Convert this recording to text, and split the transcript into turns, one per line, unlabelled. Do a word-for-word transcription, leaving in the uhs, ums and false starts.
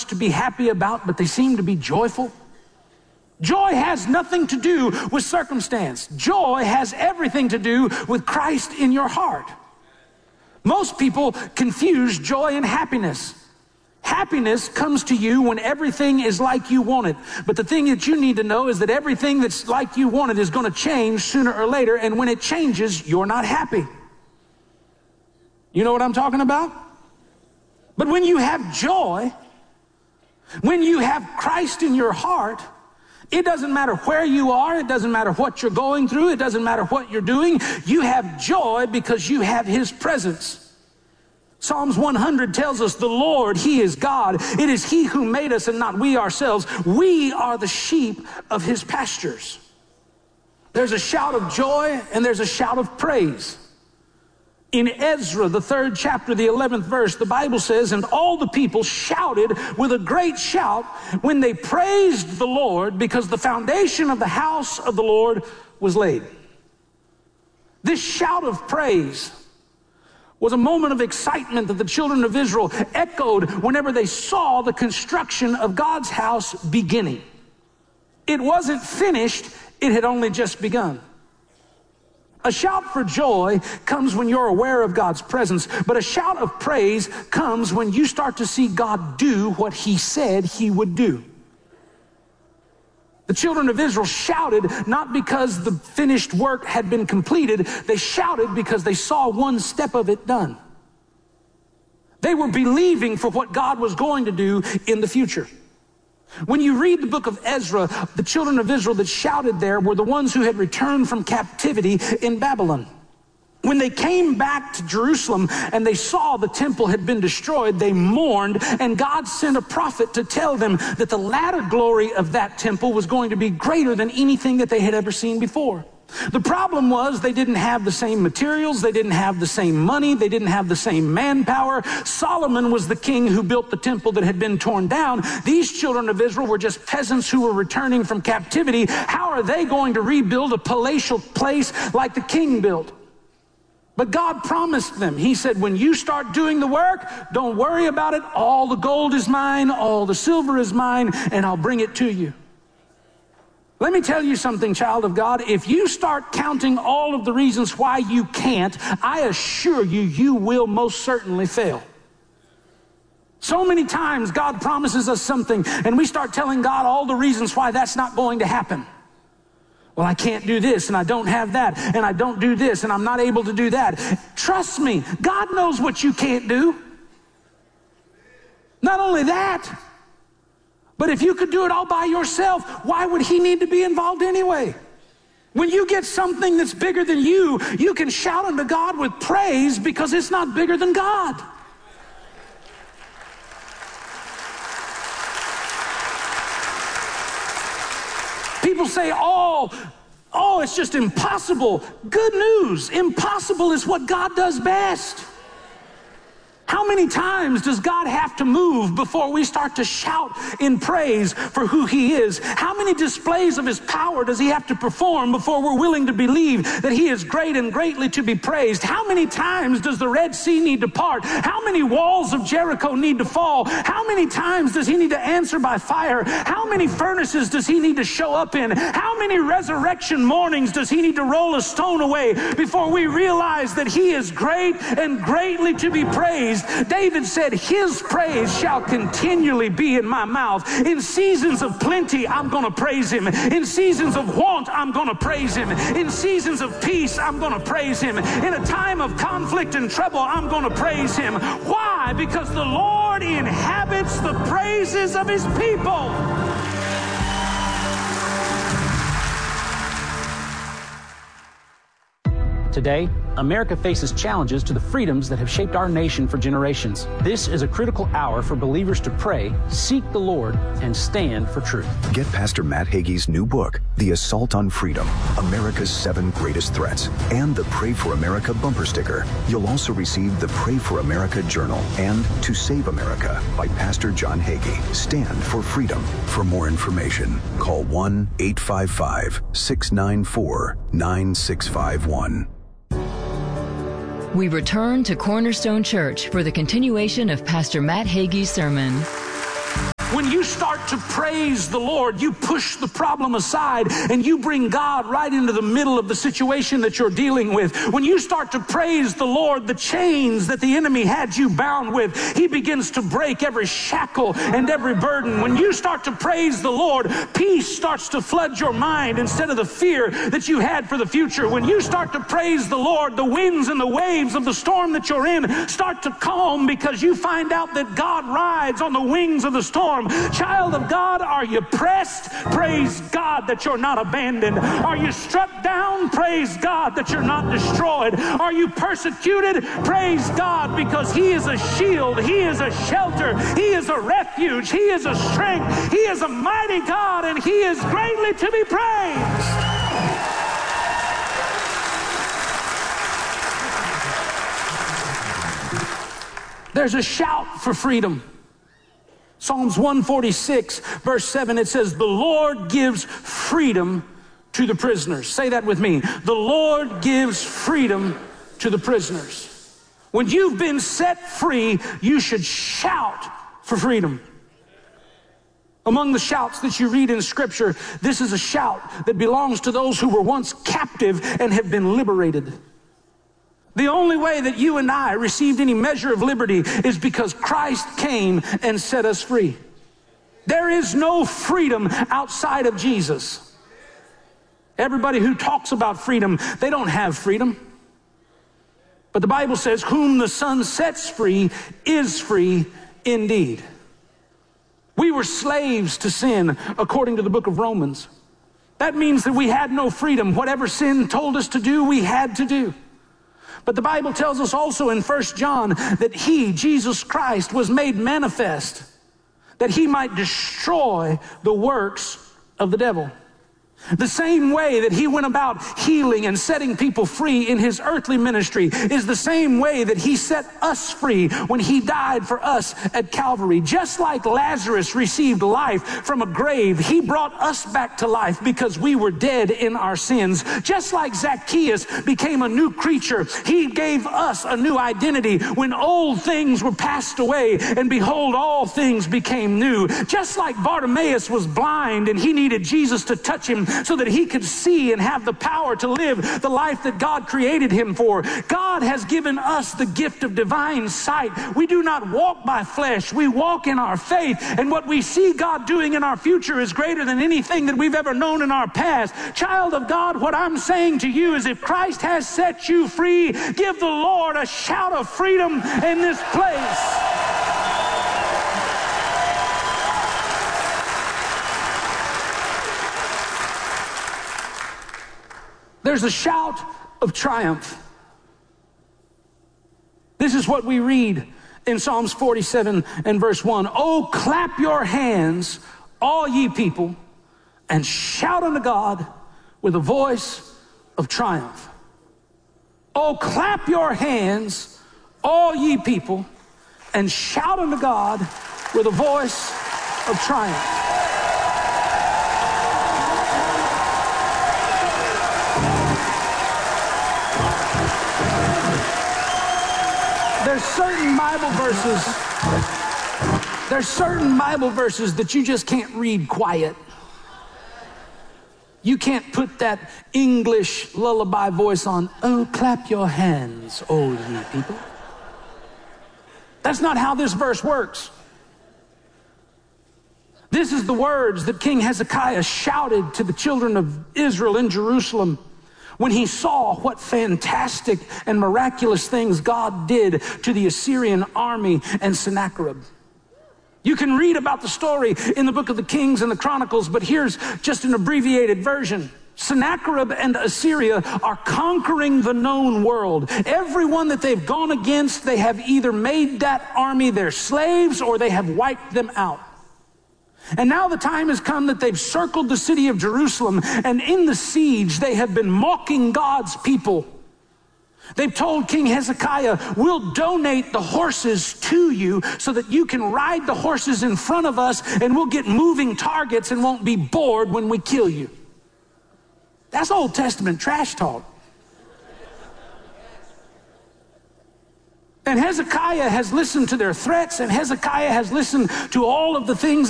much to be happy about, but they seem to be joyful. Joy has nothing to do with circumstance. Joy has everything to do with Christ in your heart. Most people confuse joy and happiness. Happiness comes to you when everything is like you want it. But the thing that you need to know is that everything that's like you want it is going to change sooner or later, and when it changes, you're not happy. You know what I'm talking about? But when you have joy, when you have Christ in your heart, it doesn't matter where you are, it doesn't matter what you're going through, it doesn't matter what you're doing. You have joy because you have His presence. Psalms one hundred tells us the Lord, He is God. It is He who made us and not we ourselves. We are the sheep of His pastures. There's a shout of joy and there's a shout of praise. In Ezra, the third chapter, the eleventh verse, the Bible says, and all the people shouted with a great shout when they praised the Lord because the foundation of the house of the Lord was laid. This shout of praise was a moment of excitement that the children of Israel echoed whenever they saw the construction of God's house beginning. It wasn't finished, it had only just begun. A shout for joy comes when you're aware of God's presence, but a shout of praise comes when you start to see God do what He said He would do. The children of Israel shouted not because the finished work had been completed, they shouted because they saw one step of it done. They were believing for what God was going to do in the future. When you read the book of Ezra, the children of Israel that shouted there were the ones who had returned from captivity in Babylon. When they came back to Jerusalem and they saw the temple had been destroyed, they mourned, and God sent a prophet to tell them that the latter glory of that temple was going to be greater than anything that they had ever seen before. The problem was they didn't have the same materials, they didn't have the same money, they didn't have the same manpower. Solomon was the king who built the temple that had been torn down. These children of Israel were just peasants who were returning from captivity. How are they going to rebuild a palatial place like the king built? But God promised them. He said, when you start doing the work, don't worry about it. All the gold is mine, all the silver is mine, and I'll bring it to you. Let me tell you something, child of God. If you start counting all of the reasons why you can't, I assure you, you will most certainly fail. So many times God promises us something, and we start telling God all the reasons why that's not going to happen. Well, I can't do this, and I don't have that, and I don't do this, and I'm not able to do that. Trust me, God knows what you can't do. Not only that, but if you could do it all by yourself, why would He need to be involved anyway? When you get something that's bigger than you, you can shout unto God with praise because it's not bigger than God. People say, oh, oh, it's just impossible. Good news. Impossible is what God does best. How many times does God have to move before we start to shout in praise for who He is? How many displays of His power does He have to perform before we're willing to believe that He is great and greatly to be praised? How many times does the Red Sea need to part? How many walls of Jericho need to fall? How many times does He need to answer by fire? How many furnaces does He need to show up in? How many resurrection mornings does He need to roll a stone away before we realize that He is great and greatly to be praised? David said, His praise shall continually be in my mouth. In seasons of plenty, I'm going to praise Him. In seasons of want, I'm going to praise Him. In seasons of peace, I'm going to praise Him. In a time of conflict and trouble, I'm going to praise Him. Why? Because the Lord inhabits the praises of His people. Today, America faces challenges to the freedoms that have shaped our nation for generations. This is a critical hour for believers to pray, seek the Lord, and stand for truth.
Get Pastor Matt Hagee's new book, The Assault on Freedom, America's Seven Greatest Threats, and the Pray for America bumper sticker. You'll also receive the Pray for America Journal and To Save America by Pastor John Hagee. Stand for freedom. For more information, call one eight five five, six nine four, nine six five one.
We return to Cornerstone Church for the continuation of Pastor Matt Hagee's sermon.
When you start to praise the Lord, you push the problem aside and you bring God right into the middle of the situation that you're dealing with. When you start to praise the Lord, the chains that the enemy had you bound with, he begins to break every shackle and every burden. When you start to praise the Lord, peace starts to flood your mind instead of the fear that you had for the future. When you start to praise the Lord, the winds and the waves of the storm that you're in start to calm because you find out that God rides on the wings of the storm. Child of God, are you pressed? Praise God that you're not abandoned. Are you struck down? Praise God that you're not destroyed. Are you persecuted? Praise God, because he is a shield, he is a shelter, he is a refuge, he is a strength, he is a mighty God, and he is greatly to be praised. There's a shout for freedom. Psalms one forty-six, verse seven, it says, the Lord gives freedom to the prisoners. Say that with me. The Lord gives freedom to the prisoners. When you've been set free, you should shout for freedom. Among the shouts that you read in Scripture, this is a shout that belongs to those who were once captive and have been liberated. The only way that you and I received any measure of liberty is because Christ came and set us free. There is no freedom outside of Jesus. Everybody who talks about freedom, they don't have freedom. But the Bible says, whom the Son sets free is free indeed. We were slaves to sin according to the book of Romans. That means that we had no freedom. Whatever sin told us to do, we had to do. But the Bible tells us also in First John that he, Jesus Christ, was made manifest that he might destroy the works of the devil. The same way that he went about healing and setting people free in his earthly ministry is the same way that he set us free when he died for us at Calvary. Just like Lazarus received life from a grave, he brought us back to life because we were dead in our sins. Just like Zacchaeus became a new creature, he gave us a new identity when old things were passed away and behold, all things became new. Just like Bartimaeus was blind and he needed Jesus to touch him so that he could see and have the power to live the life that God created him for. God has given us the gift of divine sight. We do not walk by flesh. We walk in our faith. And what we see God doing in our future is greater than anything that we've ever known in our past. Child of God, what I'm saying to you is if Christ has set you free, give the Lord a shout of freedom in this place. There's a shout of triumph. This is what we read in Psalms forty-seven and verse one. Oh, clap your hands, all ye people, and shout unto God with a voice of triumph. Oh, clap your hands, all ye people, and shout unto God with a voice of triumph. There's certain Bible verses, there's certain Bible verses that you just can't read quiet. You can't put that English lullaby voice on, oh, clap your hands, all ye people. That's not how this verse works. This is the words that King Hezekiah shouted to the children of Israel in Jerusalem when he saw what fantastic and miraculous things God did to the Assyrian army and Sennacherib. You can read about the story in the book of the Kings and the Chronicles, but here's just an abbreviated version. Sennacherib and Assyria are conquering the known world. Everyone that they've gone against, they have either made that army their slaves or they have wiped them out. And now the time has come that they've circled the city of Jerusalem, and in the siege they have been mocking God's people. They've told King Hezekiah, we'll donate the horses to you so that you can ride the horses in front of us and we'll get moving targets and won't be bored when we kill you. That's Old Testament trash talk. And Hezekiah has listened to their threats, and Hezekiah has listened to all of the things